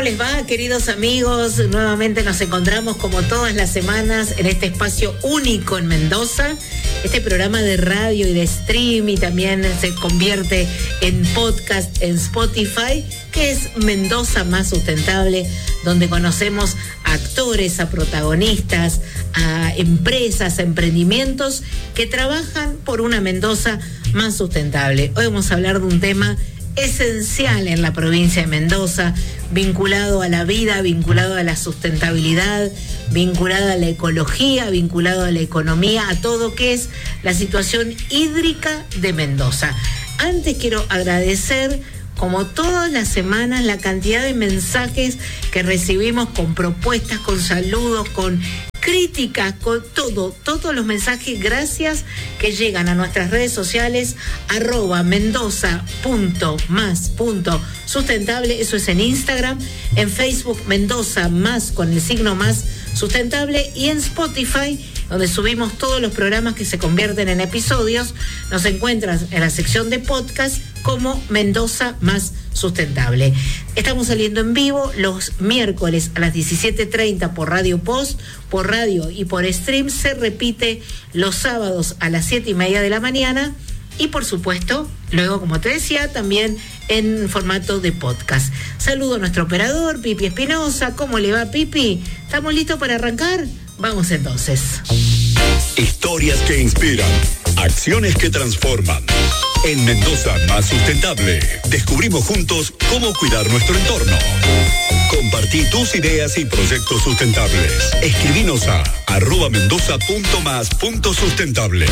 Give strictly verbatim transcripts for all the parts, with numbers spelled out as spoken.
les va, queridos amigos? Nuevamente nos encontramos como todas las semanas en este espacio único en Mendoza. Este programa de radio y de stream y también se convierte en podcast en Spotify, que es Mendoza Más Sustentable, donde conocemos a actores, a protagonistas, a empresas, a emprendimientos que trabajan por una Mendoza más sustentable. Hoy vamos a hablar de un tema esencial en la provincia de Mendoza, vinculado a la vida, vinculado a la sustentabilidad, vinculado a la ecología, vinculado a la economía, a todo que es la situación hídrica de Mendoza. Antes quiero agradecer, como todas las semanas, la cantidad de mensajes que recibimos con propuestas, con saludos, con críticas, con todo, todos los mensajes, gracias, que llegan a nuestras redes sociales, arroba mendoza punto más punto sustentable, eso es en Instagram, en Facebook Mendoza Más con el signo más sustentable, y en Spotify, donde subimos todos los programas que se convierten en episodios, nos encuentras en la sección de podcast como Mendoza Más Sustentable. Estamos saliendo en vivo los miércoles a las diecisiete treinta por Radio Post, por radio y por stream. Se repite los sábados a las siete y media de la mañana y, por supuesto, luego, como te decía, también en formato de podcast. Saludo a nuestro operador, Pipi Espinosa. ¿Cómo le va, Pipi? ¿Estamos listos para arrancar? Vamos entonces. Historias que inspiran, acciones que transforman. En Mendoza Más Sustentable, descubrimos juntos cómo cuidar nuestro entorno. Compartí tus ideas y proyectos sustentables. Escribinos a arroba mendoza punto más punto sustentable.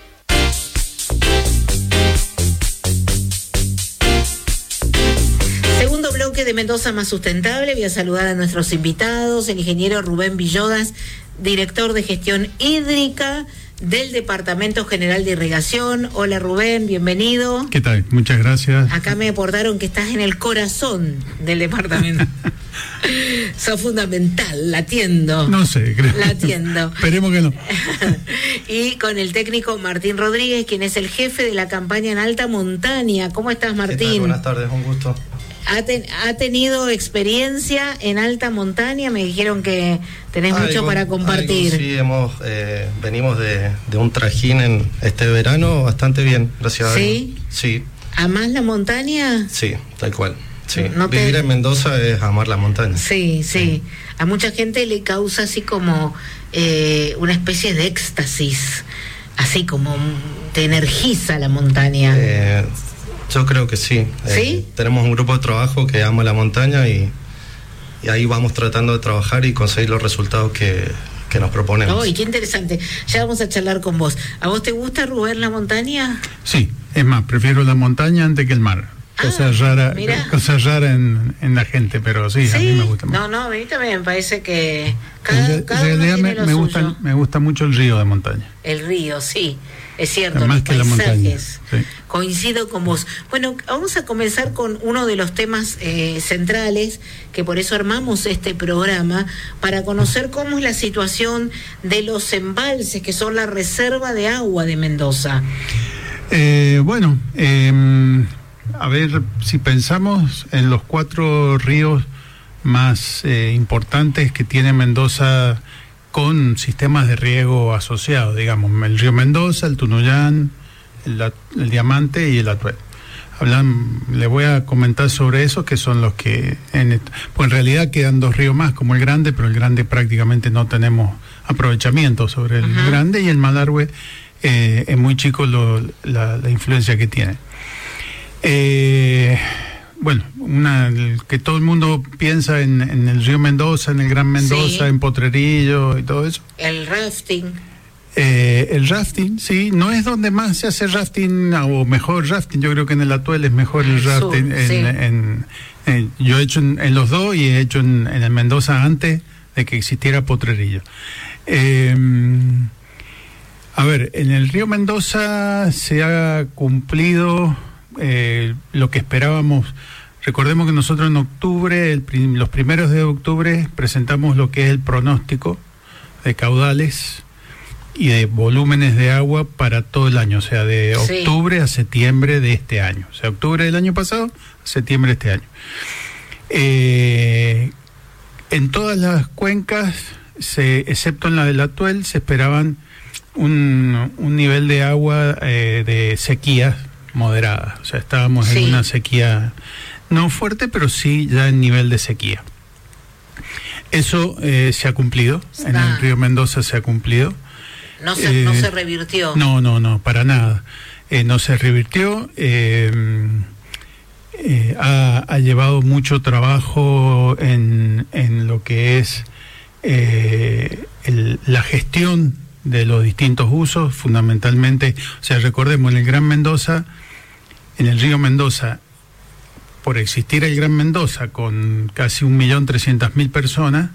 Segundo bloque de Mendoza Más Sustentable. Voy a saludar a nuestros invitados, el ingeniero Rubén Villodas, director de gestión hídrica del Departamento General de Irrigación. Hola, Rubén, bienvenido. ¿Qué tal? Muchas gracias. Acá me aportaron que estás en el corazón del departamento. Sos fundamental, la atiendo. No sé, creo. La atiendo. Esperemos que no. Y con el técnico Martín Rodríguez, quien es el jefe de la campaña en alta montaña. ¿Cómo estás, Martín? ¿Qué tal? Buenas tardes, un gusto. ¿Ha, ten, ¿Ha tenido experiencia en alta montaña? Me dijeron que tenés algo, mucho para compartir. Algo, sí, hemos, eh, venimos de, de un trajín en este verano bastante bien, gracias ¿Sí? a Dios. Sí. ¿Amás la montaña? Sí, tal cual. Sí. No te... Vivir en Mendoza es amar la montaña. Sí, sí, sí. A mucha gente le causa así como eh, una especie de éxtasis, así como te energiza la montaña. Eh, Yo creo que sí. ¿Sí? Eh, tenemos un grupo de trabajo que ama la montaña y, y ahí vamos tratando de trabajar y conseguir los resultados que, que nos proponemos. ¡Ay, qué interesante! Ya vamos a charlar con vos. ¿A vos te gusta, Rubén, la montaña? Sí, es más, prefiero la montaña antes que el mar. Cosa ah, rara, mirá. cosa rara en, en la gente, pero sí, ¿Sí? a mí me gusta mucho. No, no, a mí también me parece que cada, en cada realidad uno me, tiene lo me, suyo. gusta, me gusta mucho el río de montaña. El río, sí, es cierto, Más los que la montaña. paisajes. Sí. Coincido con vos. Bueno, vamos a comenzar con uno de los temas eh, centrales, que por eso armamos este programa, para conocer cómo es la situación de los embalses, que son la reserva de agua de Mendoza. Eh, bueno, eh, a ver, si pensamos en los cuatro ríos más eh, importantes que tiene Mendoza con sistemas de riego asociados, digamos, el río Mendoza, el Tunuyán, el, el Diamante y el Atuel. Hablan, le voy a comentar sobre eso, que son los que, en, pues en realidad quedan dos ríos más, como el Grande, pero el Grande prácticamente no tenemos aprovechamiento sobre el uh-huh. Grande, y el Malargüe eh, es muy chico lo, la, la influencia que tiene. Eh, bueno, una que todo el mundo piensa en, en el río Mendoza, en el Gran Mendoza, sí. En Potrerillo y todo eso. El rafting. Eh, el rafting, sí, no es donde más se hace rafting, o mejor rafting, yo creo que en el Atuel es mejor el rafting. Sur, en, sí. en, en, en, yo he hecho en, en los dos y he hecho en, en el Mendoza antes de que existiera Potrerillo. Eh, a ver, en el río Mendoza se ha cumplido Eh, lo que esperábamos. Recordemos que nosotros en octubre, el prim, los primeros de octubre, presentamos lo que es el pronóstico de caudales y de volúmenes de agua para todo el año, o sea, de sí. octubre a septiembre de este año. O sea, octubre del año pasado a septiembre de este año. Eh, en todas las cuencas, se, excepto en la del Atuel, se esperaban un, un nivel de agua eh, de sequía moderada. O sea, estábamos sí. en una sequía no fuerte, pero sí ya en nivel de sequía. Eso eh, se ha cumplido, ah. en el río Mendoza se ha cumplido. No se, eh, no se revirtió. No, no, no, para nada. Eh, no se revirtió. Eh, eh, ha, ha llevado mucho trabajo en, en lo que es eh, el, la gestión de los distintos usos, fundamentalmente. O sea, recordemos, en el Gran Mendoza, en el río Mendoza, por existir el Gran Mendoza con casi un millón trescientas mil personas,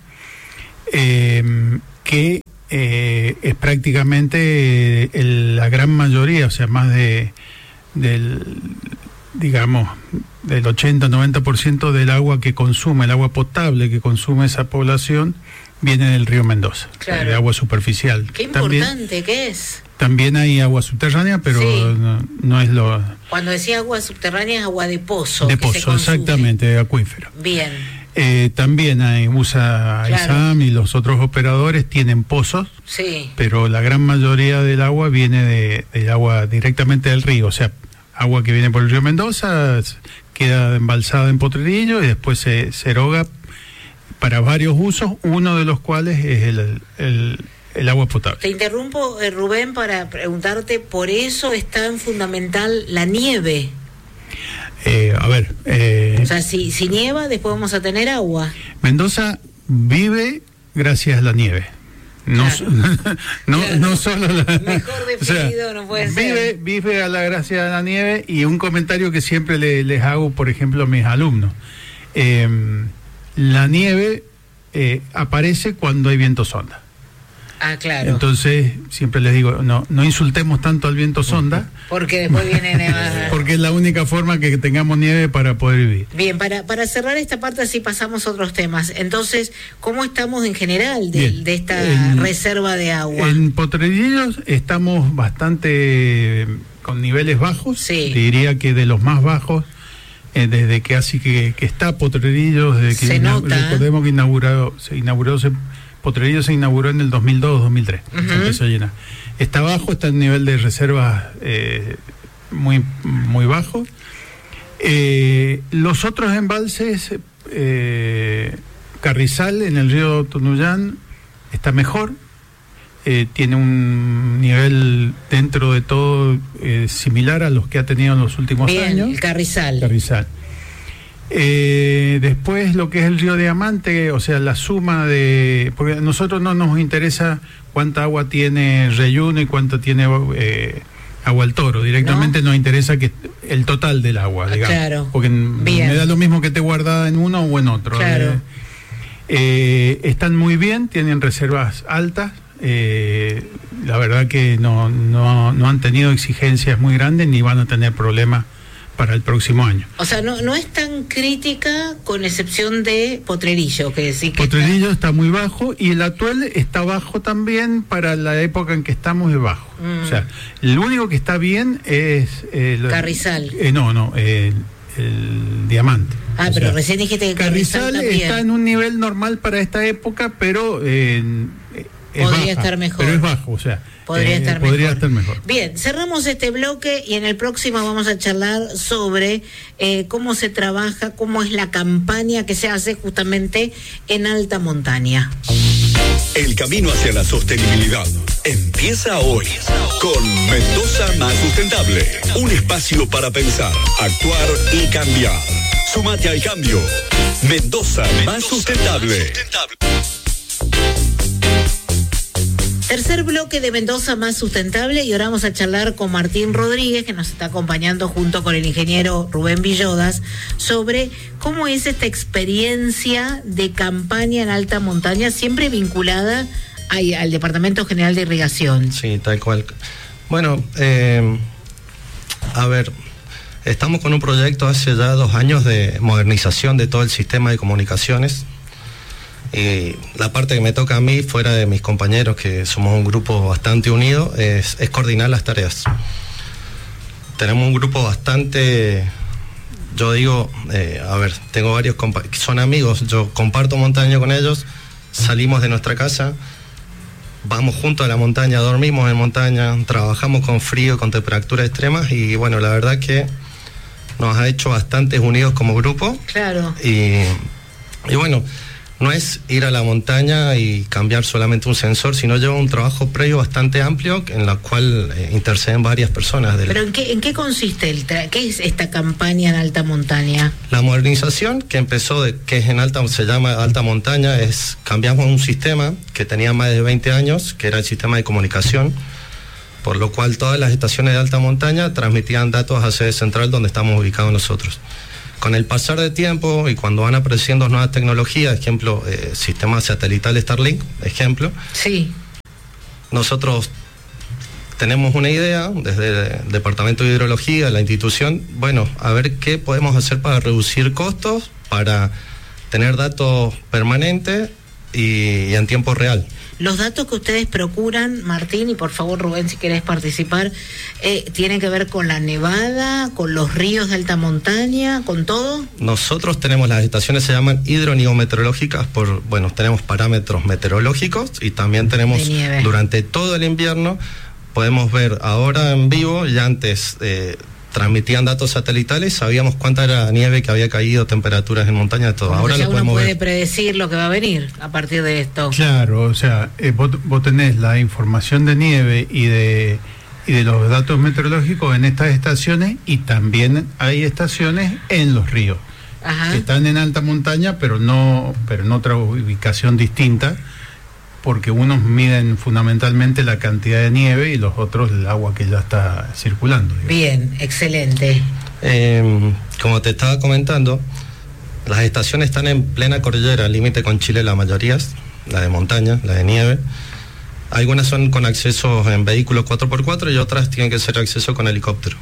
eh, que Eh, es prácticamente el, la gran mayoría, o sea, más de del, digamos, del ochenta noventa por ciento del agua que consume, el agua potable que consume esa población, viene del río Mendoza, claro. de agua superficial. Qué importante que es. También hay agua subterránea, pero sí. no, no es lo... Cuando decía agua subterránea es agua de pozo. De pozo, exactamente, de acuífero. Bien. Eh, también hay, usa claro. ISAM y los otros operadores tienen pozos, sí. pero la gran mayoría del agua viene de, del agua directamente del río, o sea, agua que viene por el río Mendoza, queda embalsada en Potrerillo y después se, se eroga para varios usos, uno de los cuales es el, el, el agua potable. Te interrumpo, eh, Rubén, para preguntarte, por eso es tan fundamental la nieve. Eh, a ver... Eh, o sea, si, si nieva, después vamos a tener agua. Mendoza vive gracias a la nieve. No, claro. no, claro. no solo la... Mejor definido, o sea, no puede vive, ser. Vive a la gracia de la nieve, y un comentario que siempre le, les hago, por ejemplo, a mis alumnos. Eh, la nieve eh, aparece cuando hay viento sonda. Ah, claro. Entonces, siempre les digo, no, no insultemos tanto al viento sonda. Porque después viene nevada. Porque es la única forma que tengamos nieve para poder vivir. Bien, para, para cerrar esta parte, así pasamos a otros temas. Entonces, ¿cómo estamos en general de, de esta en, reserva de agua? En Potrerillos estamos bastante con niveles bajos. Sí. Diría que de los más bajos, eh, desde que así que, que está Potrerillos, desde que se nota. Recordemos que inaugurado, se inauguró... Se, Potrerillos se inauguró en el dos mil dos dos mil tres, uh-huh. se empezó a llenar. Está bajo, está en nivel de reservas eh, muy, muy bajo. Eh, los otros embalses, eh, Carrizal en el río Tunuyán está mejor, eh, tiene un nivel dentro de todo eh, similar a los que ha tenido en los últimos Bien, años. El Carrizal. Carrizal. Eh, después lo que es el río Diamante, o sea, la suma de... Porque a nosotros no nos interesa cuánta agua tiene Reyuno y cuánta tiene eh, Agua al Toro. Directamente ¿no? nos interesa que el total del agua, digamos. Claro. Porque bien. Me da lo mismo que esté guardada en uno o en otro. Claro. Eh, eh, están muy bien, tienen reservas altas. Eh, la verdad que no, no, no han tenido exigencias muy grandes ni van a tener problemas para el próximo año. O sea, no, no es tan crítica, con excepción de Potrerillo, que sí que Potrerillo está... está muy bajo, y el Atuel está bajo también, para la época en que estamos es bajo. Mm. O sea, el único que está bien es... El, Carrizal. Eh, no, no, el, el Diamante. Ah, o pero sea, recién dijiste que Carrizal, Carrizal está en un nivel normal para esta época, pero... Eh, es podría baja, estar mejor. Pero es bajo, o sea... Podría, eh, estar, podría mejor. estar mejor. Bien, cerramos este bloque y en el próximo vamos a charlar sobre eh, cómo se trabaja, cómo es la campaña que se hace justamente en alta montaña. El camino hacia la sostenibilidad empieza hoy con Mendoza Más Sustentable. Un espacio para pensar, actuar y cambiar. Súmate al cambio. Mendoza, Mendoza Más Sustentable. Más sustentable. Tercer bloque de Mendoza Más Sustentable, y ahora vamos a charlar con Martín Rodríguez, que nos está acompañando junto con el ingeniero Rubén Villodas, sobre cómo es esta experiencia de campaña en alta montaña, siempre vinculada a, al Departamento General de Irrigación. Sí, tal cual. Bueno, eh, a ver, estamos con un proyecto hace ya dos años de modernización de todo el sistema de comunicaciones. Y la parte que me toca a mí, fuera de mis compañeros, que somos un grupo bastante unido, es, es coordinar las tareas. Tenemos un grupo bastante yo digo, eh, a ver, tengo varios compa- que son amigos, yo comparto montaña con ellos, salimos de nuestra casa, vamos juntos a la montaña, dormimos en montaña, trabajamos con frío, con temperaturas extremas y bueno, la verdad que nos ha hecho bastantes unidos como grupo. Claro. Y, y bueno, no es ir a la montaña y cambiar solamente un sensor, sino lleva un trabajo previo bastante amplio en la cual eh, interceden varias personas. Del... ¿Pero en qué, en qué consiste? El tra- ¿Qué es esta campaña en alta montaña? La modernización que empezó, de, que es en alta, se llama alta montaña, es cambiamos un sistema que tenía más de veinte años, que era el sistema de comunicación, por lo cual todas las estaciones de alta montaña transmitían datos a sede central donde estamos ubicados nosotros. Con el pasar de tiempo y cuando van apareciendo nuevas tecnologías, ejemplo, eh, sistema satelital Starlink, ejemplo, sí. Nosotros tenemos una idea desde el Departamento de Hidrología, la institución, bueno, a ver qué podemos hacer para reducir costos, para tener datos permanentes y, y en tiempo real. Los datos que ustedes procuran, Martín, y por favor Rubén, si querés participar, eh, ¿tienen que ver con la nevada, con los ríos de alta montaña, con todo? Nosotros tenemos, las estaciones se llaman hidronievometeorológicas, por, bueno, tenemos parámetros meteorológicos y también tenemos durante todo el invierno, podemos ver ahora en vivo, ya antes eh, transmitían datos satelitales, sabíamos cuánta era nieve que había caído, temperaturas en montaña, todo. Como ahora ya lo uno podemos puede ver. predecir lo que va a venir a partir de esto. Claro, o sea, eh, vos, vos tenés la información de nieve y de y de los datos meteorológicos en estas estaciones y también hay estaciones en los ríos. Ajá. Que están en alta montaña, pero no, pero en otra ubicación distinta, porque unos miden fundamentalmente la cantidad de nieve y los otros el agua que ya está circulando. Digamos. Bien, excelente. Eh, como te estaba comentando, las estaciones están en plena cordillera, límite con Chile la mayoría, la de montaña, la de nieve. Algunas son con acceso en vehículos cuatro por cuatro y otras tienen que ser acceso con helicóptero.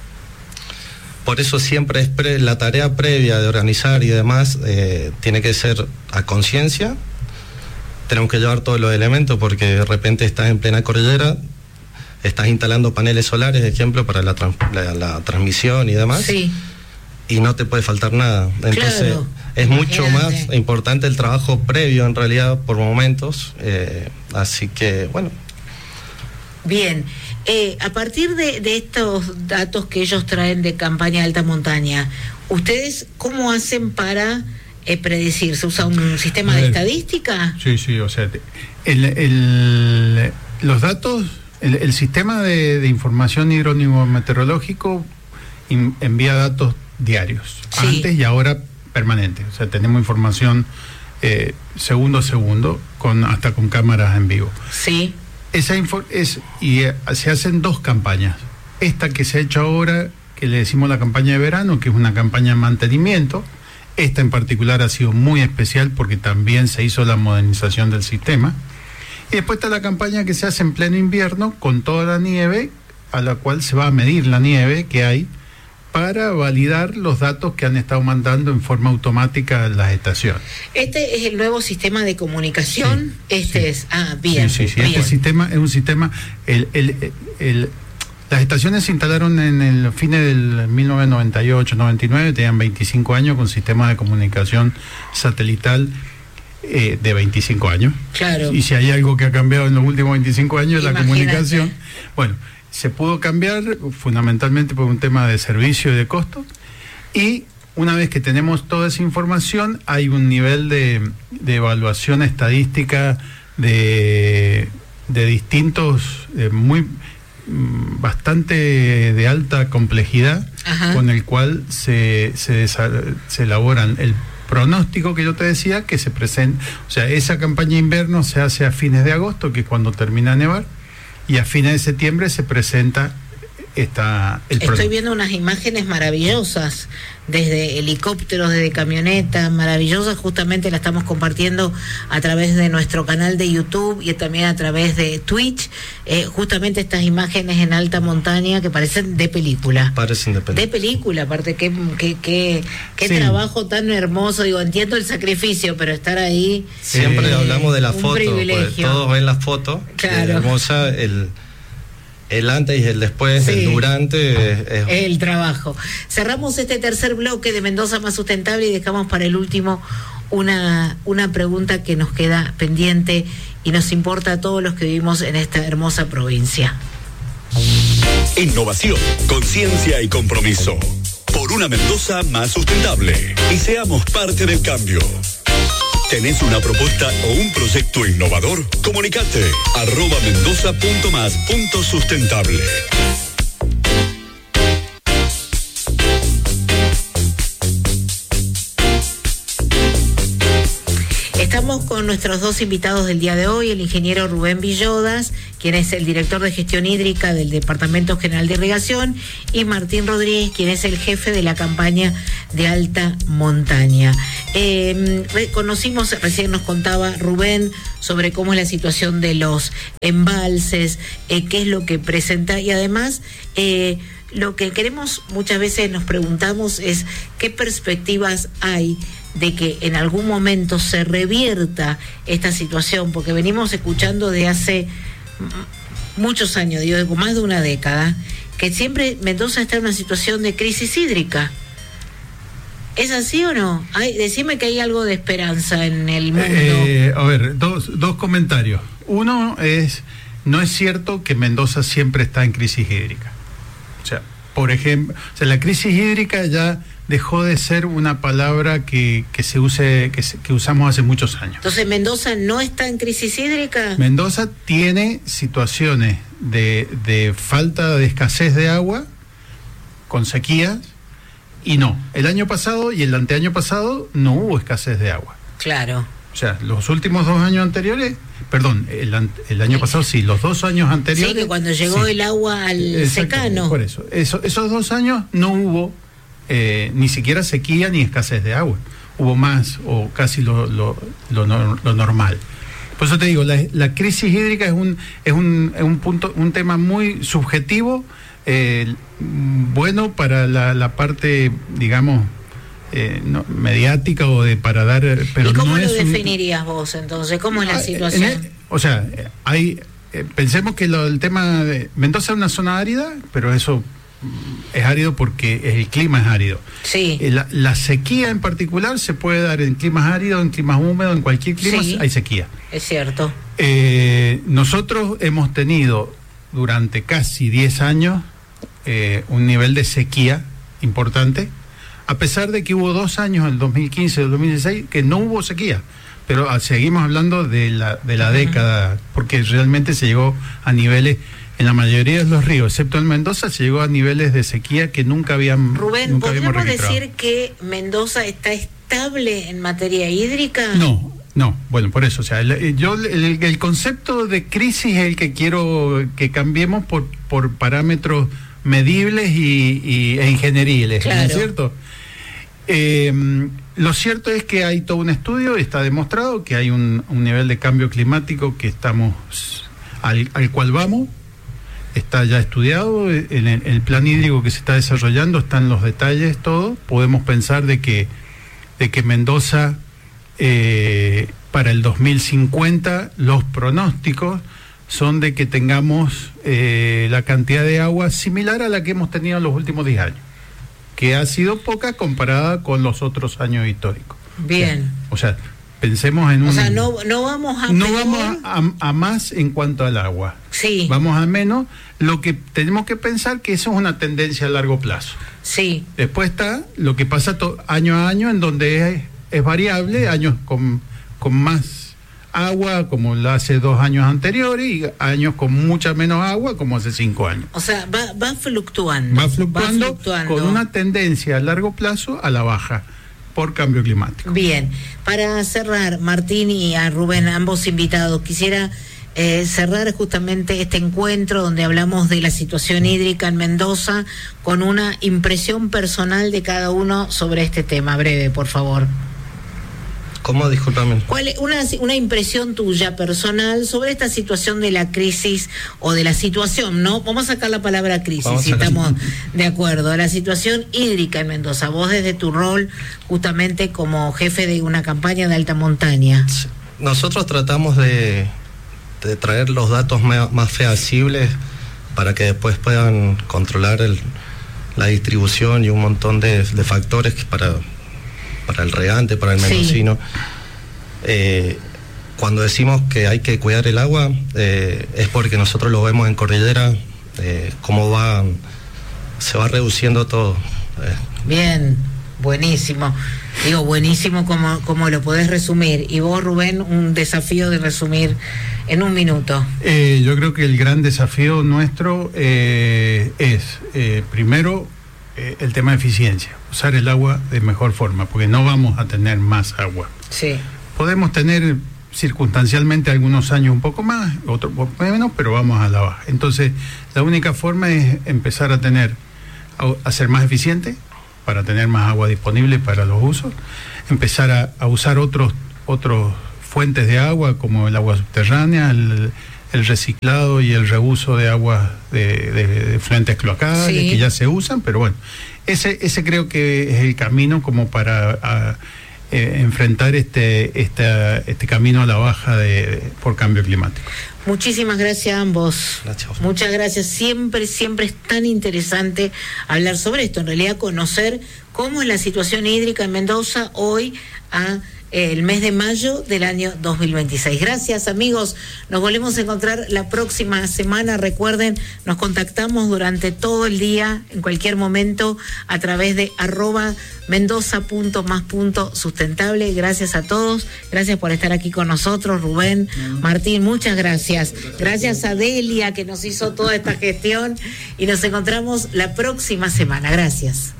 Por eso siempre es pre, la tarea previa de organizar y demás eh, tiene que ser a conciencia. Tenemos que llevar todos los elementos porque de repente estás en plena cordillera, estás instalando paneles solares, ejemplo, para la, trans, la, la transmisión y demás. Sí. Y no te puede faltar nada. Entonces, claro, es mucho imagínate. más importante el trabajo previo, en realidad, por momentos. Eh, así que, bueno. Bien. Eh, a partir de, de estos datos que ellos traen de campaña de alta montaña, ¿ustedes cómo hacen para eh, predecir? ¿Se usa un sistema de estadística? Sí, sí, o sea, el, el, los datos, el, el sistema de, de información hidronievometeorológico in, envía datos diarios, sí. Antes y ahora permanentes, o sea, tenemos información eh, segundo a segundo, con, hasta con cámaras en vivo. Sí. Esa info es, y eh, se hacen dos campañas. Esta que se ha hecho ahora, que le decimos la campaña de verano, que es una campaña de mantenimiento. Esta en particular ha sido muy especial porque también se hizo la modernización del sistema. Y después está la campaña que se hace en pleno invierno con toda la nieve, a la cual se va a medir la nieve que hay para validar los datos que han estado mandando en forma automática las estaciones. Este es el nuevo sistema de comunicación. Sí, este sí. es, ah, bien. Sí, sí, sí. Bien. Este sistema es un sistema, el, el, el, el, las estaciones se instalaron en el fines del mil novecientos noventa y ocho, noventa y nueve, tenían veinticinco años con sistemas de comunicación satelital eh, de veinticinco años. Claro. Y si hay algo que ha cambiado en los últimos veinticinco años es la Imagínate. comunicación. Bueno, se pudo cambiar fundamentalmente por un tema de servicio y de costo, y una vez que tenemos toda esa información hay un nivel de, de evaluación estadística de, de distintos, eh, muy bastante de alta complejidad. Ajá. Con el cual se, se, se elaboran el pronóstico que yo te decía que se presenta, o sea, esa campaña de invierno se hace a fines de agosto, que es cuando termina de nevar, y a fines de septiembre se presenta esta, el Estoy producto. viendo unas imágenes maravillosas, desde helicópteros, desde camionetas, maravillosas, justamente la estamos compartiendo a través de nuestro canal de YouTube y también a través de Twitch, eh, justamente estas imágenes en alta montaña que parecen de película. Parecen de película. De película, aparte, qué, qué, qué, qué sí. trabajo tan hermoso, digo, entiendo el sacrificio, pero estar ahí... Siempre eh, hablamos de la foto, privilegio. Todos ven la foto, claro. hermosa, el... el antes y el después, Sí. el durante. Es, es- El trabajo. Cerramos este tercer bloque de Mendoza Más Sustentable y dejamos para el último una, una pregunta que nos queda pendiente y nos importa a todos los que vivimos en esta hermosa provincia. Innovación, conciencia y compromiso. Por una Mendoza más sustentable. Y seamos parte del cambio. ¿Tenés una propuesta o un proyecto innovador? Comunicate arroba mendoza punto más punto sustentable. Estamos con nuestros dos invitados del día de hoy, el ingeniero Rubén Villodas, quien es el director de gestión hídrica del Departamento General de Irrigación, y Martín Rodríguez, quien es el jefe de la campaña de alta montaña. Eh, conocimos, recién nos contaba Rubén sobre cómo es la situación de los embalses, eh, qué es lo que presenta y además eh, lo que queremos muchas veces nos preguntamos es qué perspectivas hay de que en algún momento se revierta esta situación, porque venimos escuchando de hace muchos años, digo, de más de una década, que siempre Mendoza está en una situación de crisis hídrica. ¿Es así o no? Ay, decime que hay algo de esperanza en el mundo. Eh, a ver, dos, dos comentarios. Uno es, no es cierto que Mendoza siempre está en crisis hídrica. O sea, por ejemplo, o sea, la crisis hídrica ya dejó de ser una palabra que, que se use, que, se, que usamos hace muchos años. Entonces, ¿Mendoza no está en crisis hídrica? Mendoza tiene situaciones de, de falta de escasez de agua, con sequías, y no. El año pasado y el anteaño pasado no hubo escasez de agua. Claro. O sea, los últimos dos años anteriores, perdón, el, an- el año pasado sí, los dos años anteriores. Sí, que cuando llegó sí. el agua al Exactamente, secano. Por eso, eso, esos dos años no hubo eh, ni siquiera sequía ni escasez de agua. Hubo más o casi lo, lo, lo, no- lo normal. Por eso te digo, la, la crisis hídrica es un, es un, es un punto, un tema muy subjetivo, eh, bueno para la, la parte, digamos, eh, no, mediática o de para dar, pero ¿Y cómo no lo es un- definirías vos entonces? ¿Cómo es la Ah, situación? en el- o sea, hay, eh, pensemos que lo, el tema de Mendoza es una zona árida, pero eso mm, es árido porque el clima es árido. Sí. Eh, La, la sequía en particular se puede dar en climas áridos, en climas húmedos, en cualquier clima Sí. hay sequía. Es cierto. Eh, nosotros hemos tenido durante casi diez años eh, un nivel de sequía importante, a pesar de que hubo dos años, el dos mil quince y el dos mil dieciséis, que no hubo sequía. Pero ah, seguimos hablando de la, de la década, porque realmente se llegó a niveles, en la mayoría de los ríos, excepto en Mendoza, se llegó a niveles de sequía que nunca habían Rubén, nunca habíamos ¿podríamos registrado. decir que Mendoza está estable en materia hídrica? No, no, bueno, por eso, o sea, el, yo el, el concepto de crisis es el que quiero que cambiemos por, por parámetros medibles y, y, e ingenieriles, ¿no Claro. es cierto? Eh, lo cierto es que hay todo un estudio, está demostrado que hay un, un nivel de cambio climático que estamos al, al cual vamos, está ya estudiado, en el, el plan hídrico que se está desarrollando están los detalles, todo. Podemos pensar de que, de que Mendoza eh, para el dos mil cincuenta los pronósticos son de que tengamos eh, la cantidad de agua similar a la que hemos tenido en los últimos diez años, que ha sido poca comparada con los otros años históricos. Bien. O sea, pensemos en un... O sea, no, no vamos a no peor. vamos a, a- a más en cuanto al agua. Sí. Vamos a menos. Lo que tenemos que pensar que eso es una tendencia a largo plazo. Sí. Después está lo que pasa to- año a año, en donde es, es variable, años con, con más agua, como lo hace dos años anteriores, y años con mucha menos agua, como hace cinco años. O sea, va, va fluctuando. Va fluctuando, Va fluctuando. con una tendencia a largo plazo a la baja por cambio climático. Bien. Para cerrar, Martín y a Rubén, ambos invitados, quisiera eh, cerrar justamente este encuentro donde hablamos de la situación hídrica en Mendoza con una impresión personal de cada uno sobre este tema. Breve, por favor. ¿Cómo? Discúlpame. ¿Cuál es una, una impresión tuya personal sobre esta situación de la crisis o de la situación, no? Vamos a sacar la palabra crisis, Vamos a si sacar. estamos de acuerdo. La situación hídrica en Mendoza, vos desde tu rol justamente como jefe de una campaña de alta montaña. Nosotros tratamos de, de traer los datos me- más fehacibles para que después puedan controlar el, la distribución y un montón de, de factores para, para el regante, para el mendocino. Sí. Eh, cuando decimos que hay que cuidar el agua, eh, es porque nosotros lo vemos en Cordillera, eh, cómo va, se va reduciendo todo. Eh. Bien, buenísimo. Digo, buenísimo como, como lo podés resumir. Y vos, Rubén, un desafío de resumir en un minuto. Eh, yo creo que el gran desafío nuestro eh, es, eh, primero, eh, el tema de eficiencia. Usar el agua de mejor forma, porque no vamos a tener más agua. Sí. Podemos tener circunstancialmente algunos años un poco más, otros poco menos, pero vamos a la baja. Entonces, la única forma es empezar a tener, a, a ser más eficiente, para tener más agua disponible para los usos, empezar a, a usar otros otros fuentes de agua como el agua subterránea, el, el reciclado y el reuso de aguas de, de, de fluentes cloacales, sí, que ya se usan, pero bueno, ese ese creo que es el camino como para a, eh, enfrentar este, este este camino a la baja de por cambio climático. Muchísimas gracias a ambos. Gracias. Muchas gracias. Siempre, siempre es tan interesante hablar sobre esto. En realidad, conocer cómo es la situación hídrica en Mendoza hoy a eh, el mes de mayo del año dos mil veintiséis. Gracias, amigos. Nos volvemos a encontrar la próxima semana. Recuerden, nos contactamos durante todo el día, en cualquier momento, a través de arroba mendoza punto más punto sustentable. Gracias a todos. Gracias por estar aquí con nosotros, Rubén, Martín, muchas gracias. Gracias a Delia, que nos hizo toda esta gestión, y nos encontramos la próxima semana. Gracias.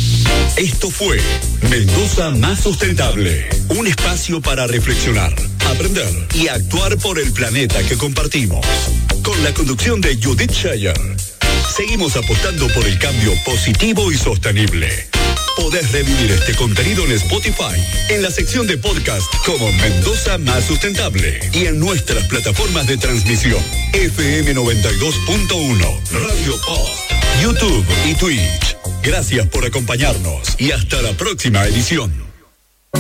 Esto fue Mendoza Más Sustentable, un espacio para reflexionar, aprender y actuar por el planeta que compartimos. Con la conducción de Judith Scheyer. Seguimos apostando por el cambio positivo y sostenible. Podés revivir este contenido en Spotify, en la sección de podcast como Mendoza Más Sustentable y en nuestras plataformas de transmisión F M noventa y dos punto uno, Radio Post, YouTube y Twitch. Gracias por acompañarnos y hasta la próxima edición.